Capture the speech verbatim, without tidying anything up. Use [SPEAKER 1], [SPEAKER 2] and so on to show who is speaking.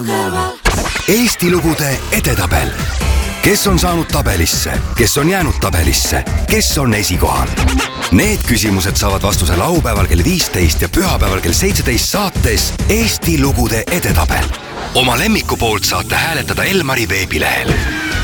[SPEAKER 1] Eesti lugude edetabel. Kes on saanud tabelisse? Kes on jäänud tabelisse? Kes on esikohal? Need küsimused saavad vastuse laupäeval kell viisteist ja pühapäeval kell seitseteist saates Eesti lugude edetabel. Oma lemmiku poolt saate hääletada Elmari veebilehel.